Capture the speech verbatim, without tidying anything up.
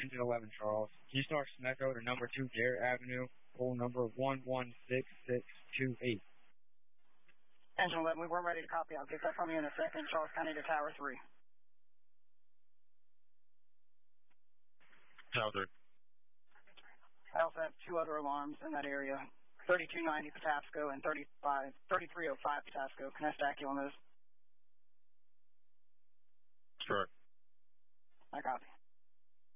Engine eleven, Charles. G-Star Echo to number two Garrett Avenue, poll number one one six six two eight. Engine eleven, we weren't ready to copy. I'll get that from you in a second. Charles County to Tower three. Tower three. I also have two other alarms in that area, thirty-two ninety Patapsco and thirty-five, thirty-three oh five Patapsco. Can I stack you on those? Sure. I copy.